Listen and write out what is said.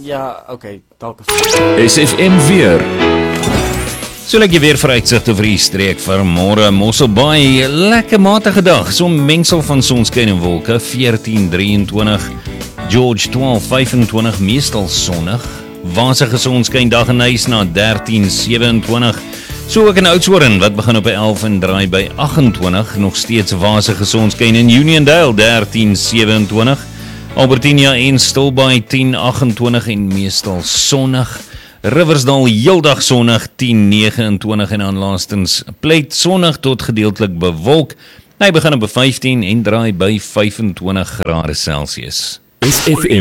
Ja, oké, dalk. SFM weer. So lyk jy weer vir uitsigte vir die streek vir môre Mosselbaai. Lekker matige dag, so 'n mengsel van sonskyn en wolke, 14:23. George 12:25, meestal sonnig. Wasige sonskyn dag en nys na 13:27. So ook in Oudtshoorn wat begin op 11 en draai by 28, nog steeds wasige sonskyn in Uniondale 13:27. Albertinia en Stilbaai 10:28 en meestal sonnig. Riversdal heeldag sonnig 10:29 en aan laastens Pleit sonnig tot gedeeltelik bewolk. Hy begin op 15 en draai by 25 grade Celsius. SFM